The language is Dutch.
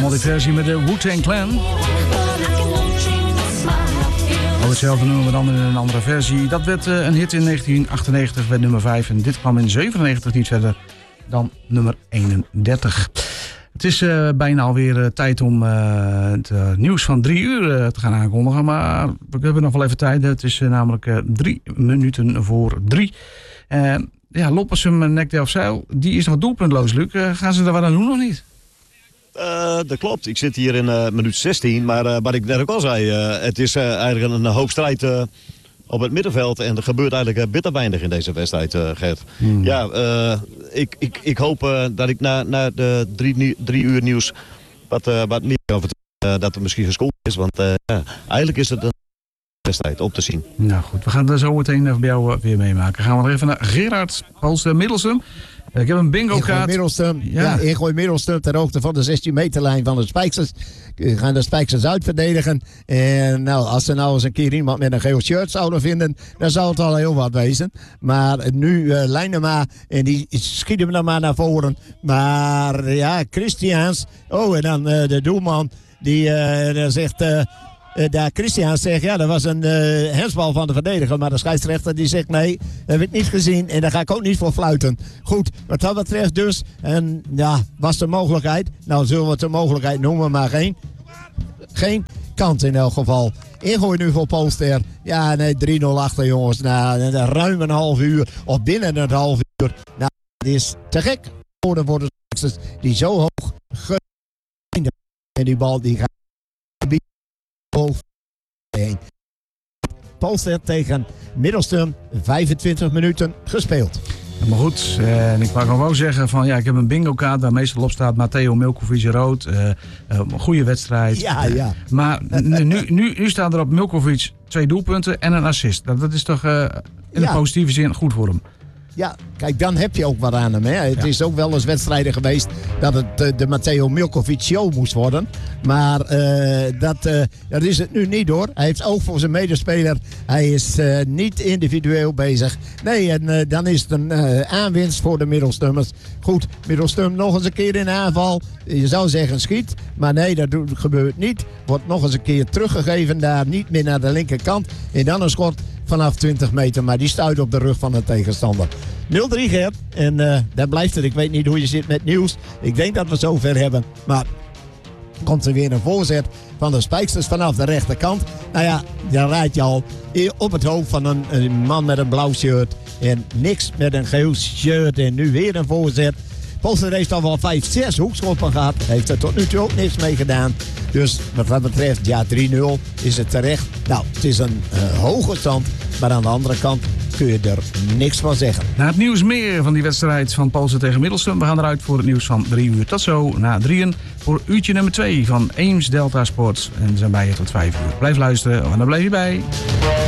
allemaal die versie met de Wu-Tang Clan. Al hetzelfde nummer, maar dan in een andere versie. Dat werd een hit in 1998, werd nummer 5. En dit kwam in 97 niet verder dan nummer 31. Het is bijna alweer tijd om het nieuws van 3 uur te gaan aankondigen. Maar we hebben nog wel even tijd. Het is namelijk 3 minuten voor 3. Ja, Loppersum en Nek Delfzijl, die is nog doelpuntloos, Luc. Gaan ze er wat aan doen of niet? Dat klopt. Ik zit hier in minuut 16. Maar wat ik net ook al zei, het is eigenlijk een hoop strijd op het middenveld. En er gebeurt eigenlijk bitter weinig in deze wedstrijd, Gert. Ja, ik hoop dat ik na de 3 uur nieuws wat meer over dat er misschien gescoord is. Want eigenlijk is het een wedstrijd op te zien. Nou goed, we gaan er zo meteen bij jou weer meemaken. Gaan we nog even naar Gerard Poolster-Middelstum. Ik heb een bingo-kaart. Ingooi Middelstum ter hoogte van de 16 meterlijn van de Spijksters. Gaan de Spijksters uitverdedigen. En nou, als ze nou eens een keer iemand met een geel shirt zouden vinden, dan zou het al heel wat wezen. Maar nu Leinema en die schieten hem dan maar naar voren. Maar ja, Christiaans. Oh, en dan de doelman die zegt... daar Christian zegt, ja, dat was een hensbal van de verdediger. Maar de scheidsrechter die zegt, nee, dat heb ik niet gezien. En daar ga ik ook niet voor fluiten. Goed, wat dat betreft dus. En ja, was de mogelijkheid. Nou, zullen we het de mogelijkheid noemen, maar geen kant in elk geval. Ingooi nu voor Poolster. Ja, nee, 3-0 achter, jongens. Na ruim een half uur, of binnen een half uur. Nou, dat is te gek voor de Spijksters die zo hoog en die bal die gaat heen. Poolster tegen Middelstum, 25 minuten gespeeld. Maar goed, en ik mag nog wel zeggen van ja, ik heb een bingo-kaart waar meestal op staat Matteo Milkovic rood. Een goede wedstrijd. Ja. Maar nu staat er op Milkovic 2 doelpunten en een assist. Dat is toch in de positieve zin goed voor hem. Ja, kijk, dan heb je ook wat aan hem. Hè. Het is ook wel eens wedstrijden geweest dat het de Matteo Milkovic show moest worden. Maar dat is het nu niet hoor. Hij heeft oog voor zijn medespeler. Hij is niet individueel bezig. Nee, en dan is het een aanwinst voor de Middelstummers. Goed, Middelstum nog eens een keer in aanval. Je zou zeggen schiet, maar nee, dat gebeurt niet. Wordt nog eens een keer teruggegeven daar, niet meer naar de linkerkant. En dan een schot vanaf 20 meter, maar die stuit op de rug van de tegenstander. 0-3 Gert, en daar blijft het. Ik weet niet hoe je zit met nieuws. Ik denk dat we zover hebben, maar komt er weer een voorzet van de Spijksters vanaf de rechterkant. Nou ja, dan rijd je al op het hoofd van een man met een blauw shirt en niks met een geel shirt en nu weer een voorzet. Poolster heeft al wel 5-6 hoekschoppen gehad. Heeft er tot nu toe ook niks mee gedaan. Dus wat dat betreft, ja, 3-0 is het terecht. Nou, het is een hoge stand. Maar aan de andere kant kun je er niks van zeggen. Na het nieuws meer van die wedstrijd van Poolster tegen Middelstum. We gaan eruit voor het nieuws van 3 uur. Tot zo, na 3 voor uurtje nummer 2 van Eems Delta Sports. En we zijn bij je tot 5 uur. Blijf luisteren, want dan blijf je bij.